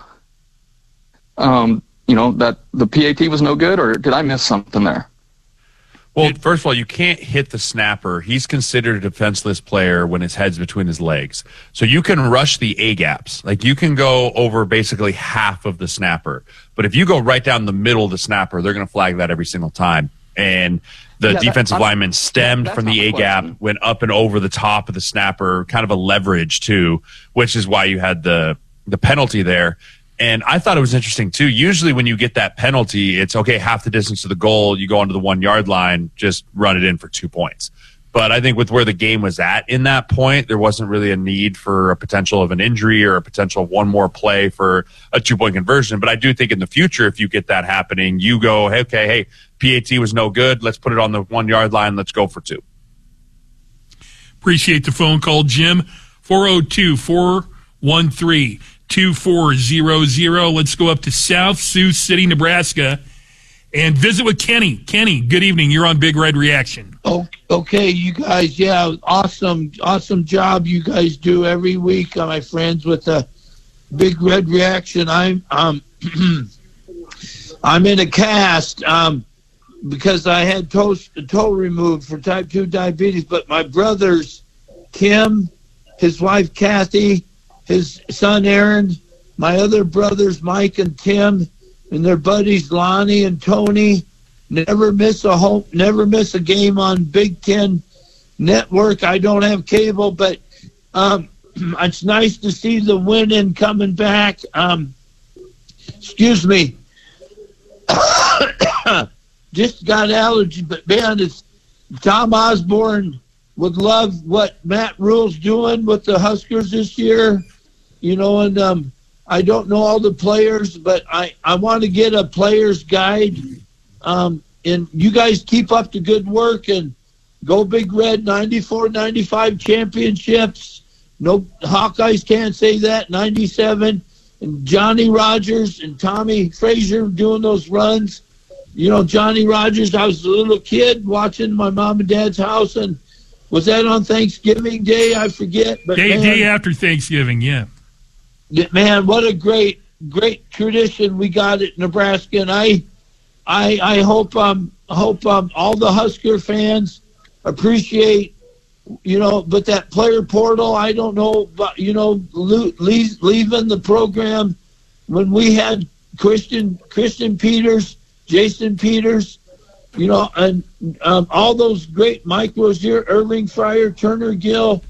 that the PAT was no good, or did I miss something there? Well, first of all, you can't hit the snapper. He's considered a defenseless player when his head's between his legs. So you can rush the A-gaps. Like, you can go over basically half of the snapper. But if you go right down the middle of the snapper, they're going to flag that every single time. And the defensive lineman stemmed from the A-gap, went up and over the top of the snapper, kind of a leverage too, which is why you had the penalty there. And I thought it was interesting too. Usually when you get that penalty, it's okay, half the distance to the goal, you go onto the 1 yard line, just run it in for 2 points. But I think with where the game was at in that point, there wasn't really a need for a potential of an injury or a potential of one more play for a 2-point conversion. But I do think in the future, if you get that happening, you go, hey, PAT was no good. Let's put it on the 1 yard line. Let's go for 2. Appreciate the phone call, Jim. 402-413-2400. Let's go up to South Sioux City, Nebraska, and visit with Kenny. Kenny, good evening. You're on Big Red Reaction. Okay, you guys, awesome job you guys do every week, my friends, with the Big Red Reaction. I'm I'm in a cast because I had toe removed for type 2 diabetes, but my brothers, Kim, his wife Kathy, his son Aaron, my other brothers Mike and Tim, and their buddies Lonnie and Tony, never miss a game on Big Ten Network. I don't have cable, but it's nice to see the winning coming back. Excuse me. Just got allergy, but man, it's Tom Osborne would love what Matt Rule's doing with the Huskers this year. And I don't know all the players, but I want to get a player's guide. And you guys keep up the good work and go Big Red. 94, 95 championships. No, Hawkeyes can't say that. 97. And Johnny Rogers and Tommy Frazier doing those runs. Johnny Rogers, I was a little kid watching my mom and dad's house, and was that on Thanksgiving Day? I forget. But day after Thanksgiving, yeah. Man, what a great tradition we got at Nebraska, and I hope all the Husker fans appreciate, but that player portal, I don't know, but leaving the program when we had Christian Peters, Jason Peters, and all those great Mike Rozier, Irving Fryer, Turner Gill,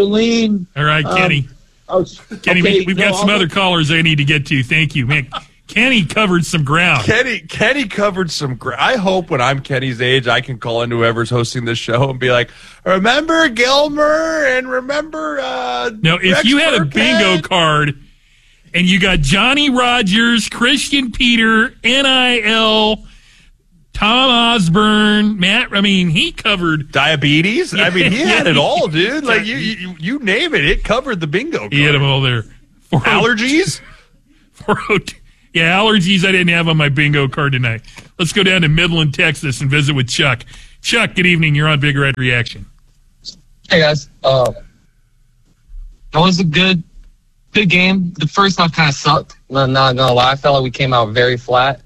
Shalene. All right, Kenny. Kenny, we've got some other callers I need to get to. Thank you, man. Kenny covered some ground. Kenny covered some ground. I hope when I'm Kenny's age, I can call into whoever's hosting this show and be like, remember Gilmer and remember No, if Rex you had a Burkhead? bingo card and you got Johnny Rogers, Christian Peter, NIL, Tom Osborne, he covered diabetes. Yeah, he had it all, dude. Yeah. Like you name it, it covered the bingo card. He had them all there. Allergies? Yeah, allergies I didn't have on my bingo card tonight. Let's go down to Midland, Texas and visit with Chuck. Chuck, good evening. You're on Big Red Reaction. Hey, guys. That was a good game. The first half kind of sucked. I'm not going to lie. I felt like we came out very flat.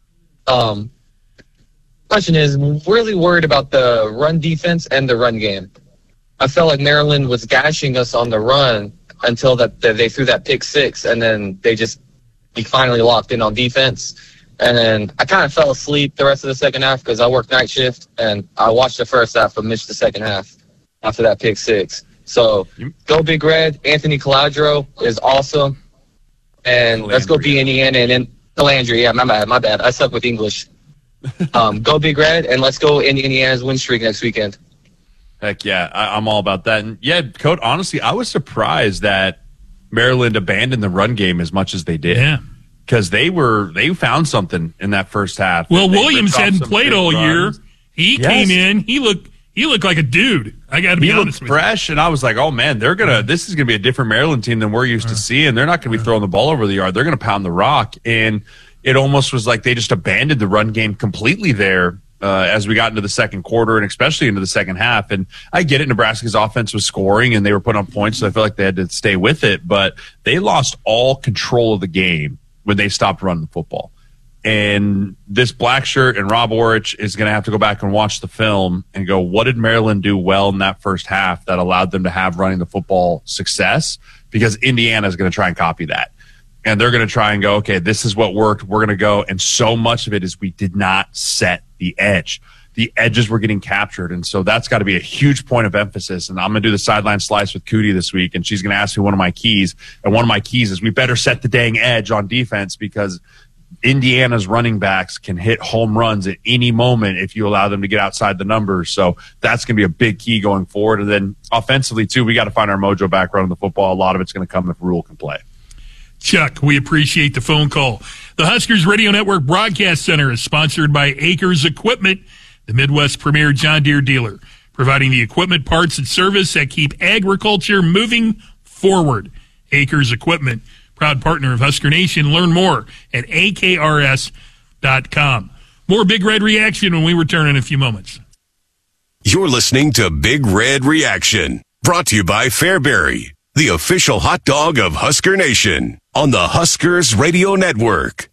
Question is, I'm really worried about the run defense and the run game. I felt like Maryland was gashing us on the run until they threw that pick six, and then we finally locked in on defense. And then I kind of fell asleep the rest of the second half because I worked night shift, and I watched the first half but missed the second half after that pick six. So go Big Red. Anthony Caladro is awesome. And let's go be Indiana. And then Calandry, yeah, my bad. I suck with English. Go Big Red, and let's go Indiana's win streak next weekend. Heck yeah, I'm all about that. And yeah, Coach, honestly, I was surprised that Maryland abandoned the run game as much as they did. Yeah. Because they found something in that first half. Well, They Williams ripped off hadn't some played big all year. runs. He came in. He looked like a dude. I got to be honest with you. Fresh, and I was like, oh man, this is gonna be a different Maryland team than we're used to seeing. They're not gonna be throwing the ball over the yard. They're gonna pound the rock. And it almost was like they just abandoned the run game completely there as we got into the second quarter and especially into the second half. And I get it, Nebraska's offense was scoring and they were putting up points, so I feel like they had to stay with it. But they lost all control of the game when they stopped running the football. And this black shirt and Rob Orich is going to have to go back and watch the film and go, what did Maryland do well in that first half that allowed them to have running the football success? Because Indiana is going to try and copy that. And they're going to try and go, okay, this is what worked. We're going to go. And so much of it is we did not set the edge. The edges were getting captured. And so that's got to be a huge point of emphasis. And I'm going to do the sideline slice with Cootie this week. And she's going to ask me one of my keys. And one of my keys is we better set the dang edge on defense because Indiana's running backs can hit home runs at any moment if you allow them to get outside the numbers. So that's going to be a big key going forward. And then offensively, too, we got to find our mojo back running the football. A lot of it's going to come if Rule can play. Chuck, we appreciate the phone call. The Huskers Radio Network Broadcast Center is sponsored by Acres Equipment, the Midwest premier John Deere dealer, providing the equipment, parts, and service that keep agriculture moving forward. Acres Equipment, proud partner of Husker Nation. Learn more at akrs.com. More Big Red Reaction when we return in a few moments. You're listening to Big Red Reaction, brought to you by Fairbury, the official hot dog of Husker Nation, on the Huskers Radio Network.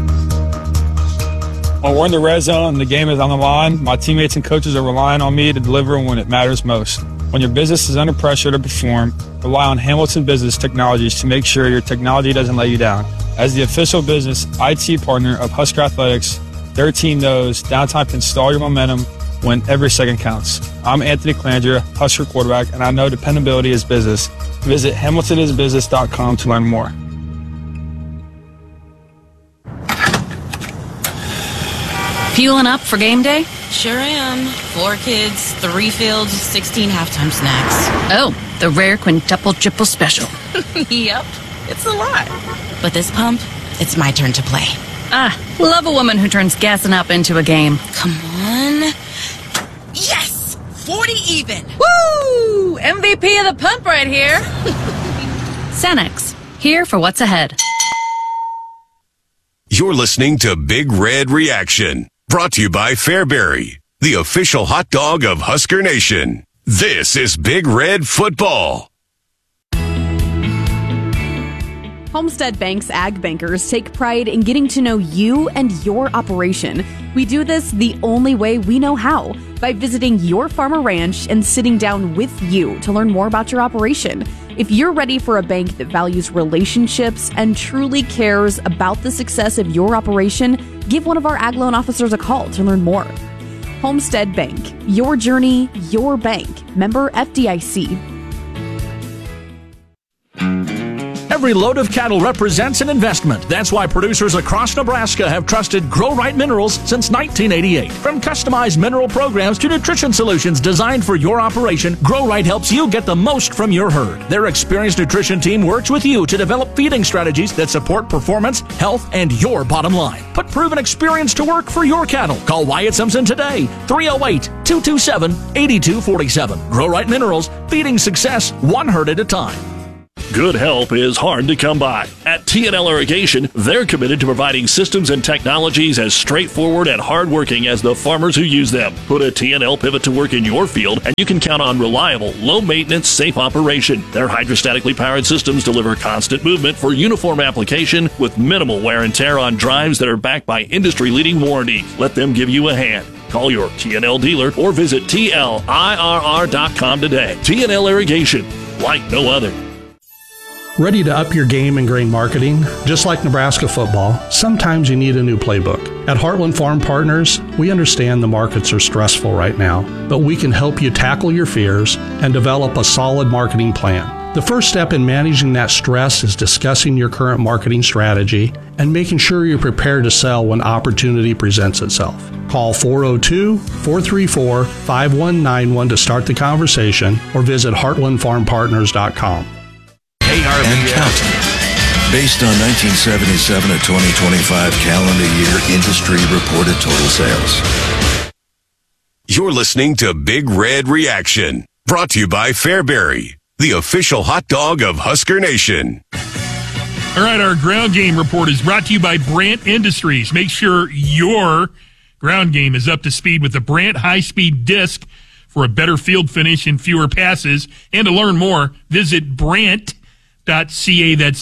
When we're in the red zone and the game is on the line, my teammates and coaches are relying on me to deliver when it matters most. When your business is under pressure to perform, rely on Hamilton Business Technologies to make sure your technology doesn't let you down. As the official business IT partner of Husker Athletics, their team knows downtime can stall your momentum when every second counts. I'm Anthony Calandria, Husker quarterback, and I know dependability is business. Visit hamiltonisbusiness.com to learn more. Fueling up for game day? Sure am. 4 kids, 3 fields, 16 halftime snacks. Oh, the rare quintuple triple special. Yep, it's a lot. But this pump, it's my turn to play. Ah, love a woman who turns gassing up into a game. Come on. Yes! 40 even. Woo! MVP of the pump right here. Cenex, here for what's ahead. You're listening to Big Red Reaction, brought to you by Fairbury, the official hot dog of Husker Nation. This is Big Red Football. Homestead Bank's Ag Bankers take pride in getting to know you and your operation. We do this the only way we know how, by visiting your farm or ranch and sitting down with you to learn more about your operation. If you're ready for a bank that values relationships and truly cares about the success of your operation, give one of our Ag Loan officers a call to learn more. Homestead Bank, your journey, your bank. Member FDIC. Every load of cattle represents an investment. That's why producers across Nebraska have trusted Grow Right Minerals since 1988. From customized mineral programs to nutrition solutions designed for your operation, Grow Right helps you get the most from your herd. Their experienced nutrition team works with you to develop feeding strategies that support performance, health, and your bottom line. Put proven experience to work for your cattle. Call Wyatt Simpson today, 308-227-8247. Grow Right Minerals, feeding success one herd at a time. Good help is hard to come by. At T&L Irrigation, they're committed to providing systems and technologies as straightforward and hardworking as the farmers who use them. Put a T&L pivot to work in your field, and you can count on reliable, low-maintenance, safe operation. Their hydrostatically powered systems deliver constant movement for uniform application with minimal wear and tear on drives that are backed by industry-leading warranty. Let them give you a hand. Call your T&L dealer or visit TLIRR.com today. T&L Irrigation, like no other. Ready to up your game in grain marketing? Just like Nebraska football, sometimes you need a new playbook. At Heartland Farm Partners, we understand the markets are stressful right now, but we can help you tackle your fears and develop a solid marketing plan. The first step in managing that stress is discussing your current marketing strategy and making sure you're prepared to sell when opportunity presents itself. Call 402-434-5191 to start the conversation or visit heartlandfarmpartners.com. And counting. Based on 1977 to 2025 calendar year industry reported total sales. You're listening to Big Red Reaction, brought to you by Fairbury, the official hot dog of Husker Nation. All right, our ground game report is brought to you by Brandt Industries. Make sure your ground game is up to speed with the Brandt high-speed disc for a better field finish and fewer passes. And to learn more, visit Brandt.ca. That's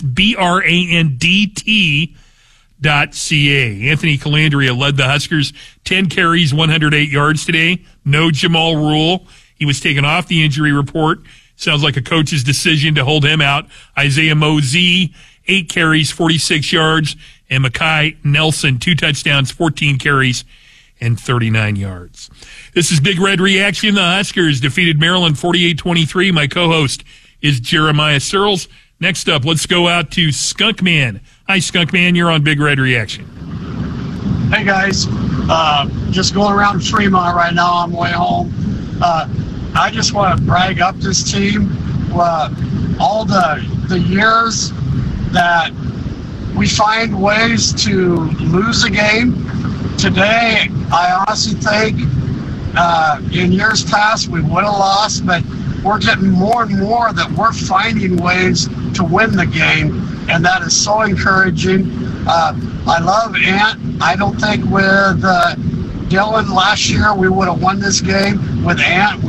BRANDT.ca. Anthony Calandria led the Huskers 10 carries, 108 yards today. No Jamal Rule. He was taken off the injury report. Sounds like a coach's decision to hold him out. Isaiah Mosey, 8 carries, 46 yards. And Makai Nelson, 2 touchdowns, 14 carries, and 39 yards. This is Big Red Reaction. The Huskers defeated Maryland 48-23. My co-host is Jeremiah Searles. Next up, let's go out to Skunk Man. Hi, Skunk Man. You're on Big Red Reaction. Hey, guys. Just going around Fremont right now on my way home. I just want to brag up this team. All the years that we find ways to lose a game. Today, I honestly think in years past we would have lost, but we're getting more and more that we're finding ways to win the game, and that is so encouraging. I love Ant. I don't think with Dylan last year we would have won this game. With Ant,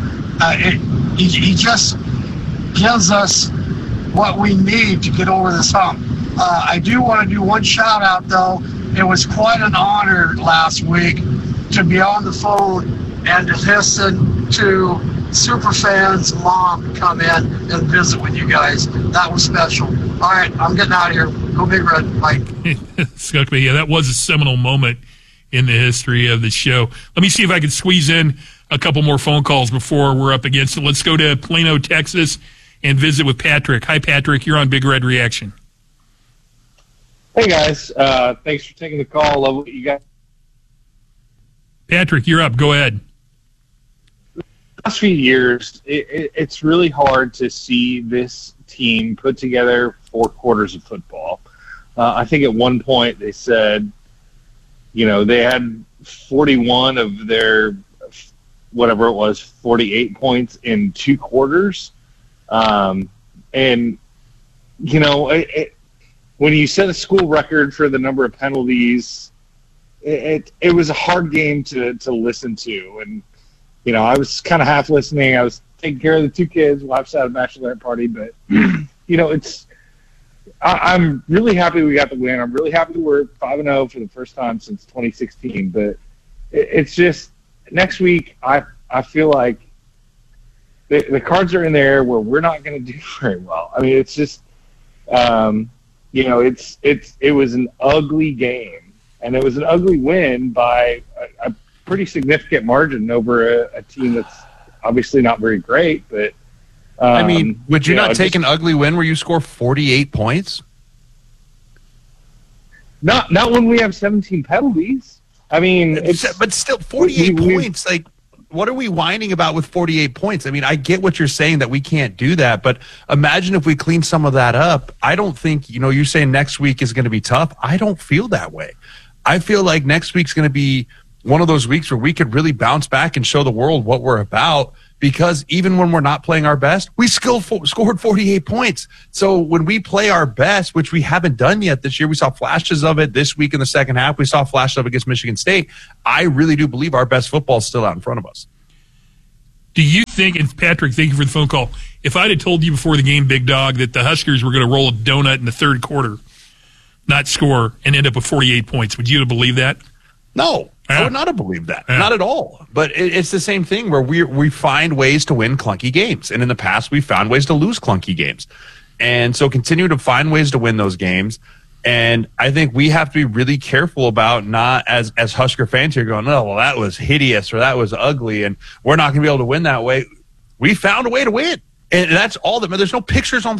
he just gives us what we need to get over this hump. I do want to do one shout out though. It was quite an honor last week to be on the phone and to listen to Superfan's mom come in and visit with you guys. That was special. All right, I'm getting out of here. Go Big Red. Bye. Skunk Me, yeah, that was a seminal moment in the history of the show. Let me see if I can squeeze in a couple more phone calls before we're up against it. Let's go to Plano, Texas, and visit with Patrick. Hi, Patrick. You're on Big Red Reaction. Hey, guys. Thanks for taking the call. Love what you got. Patrick, you're up. Go ahead. Last few years, it's really hard to see this team put together 4 quarters of football. I think at one point they said, they had 41 of their, whatever it was, 48 points in 2 quarters. When you set a school record for the number of penalties, it was a hard game to listen to. And, I was kind of half listening. I was taking care of the 2 kids. Wife's had a bachelorette party. But, I'm really happy we got the win. I'm really happy that we're 5-0 for the first time since 2016. But it's just next week, I feel like the cards are in there where we're not going to do very well. I mean, it's just, it was an ugly game, and it was an ugly win by a pretty significant margin over a team that's obviously not very great. But I mean, would you not take just an ugly win where you score 48 points? Not when we have 17 penalties. I mean, but still 48 points. Like, what are we whining about with 48 points? I mean, I get what you're saying that we can't do that, but imagine if we clean some of that up. I don't think, you're saying next week is going to be tough. I don't feel that way. I feel like next week's going to be one of those weeks where we could really bounce back and show the world what we're about, because even when we're not playing our best, we still scored 48 points. So when we play our best, which we haven't done yet this year, we saw flashes of it this week in the second half. We saw flashes of it against Michigan State. I really do believe our best football is still out in front of us. Do you think, and Patrick, thank you for the phone call, if I'd have told you before the game, Big Dog, that the Huskers were going to roll a donut in the third quarter, not score, and end up with 48 points, would you have believed that? No. I would not have believed that. Not at all. But it's the same thing where we find ways to win clunky games. And in the past, we found ways to lose clunky games. And so continue to find ways to win those games. And I think we have to be really careful about not, as Husker fans here, going, oh, well, that was hideous or that was ugly, and we're not going to be able to win that way. We found a way to win. And that's all that. There's no pictures on